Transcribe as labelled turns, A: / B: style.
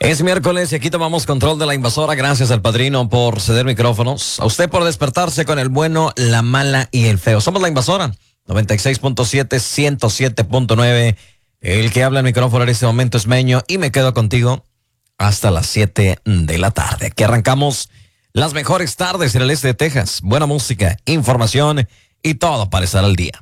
A: Es miércoles y aquí tomamos control de la invasora. Gracias al padrino por ceder micrófonos. A usted por despertarse con el bueno, la mala y el feo. Somos la invasora. 96.7, 107.9. El que habla el micrófono en este momento es Meño y me quedo contigo hasta las 7 de la tarde. Aquí arrancamos las mejores tardes en el este de Texas. Buena música, información y todo para estar al día.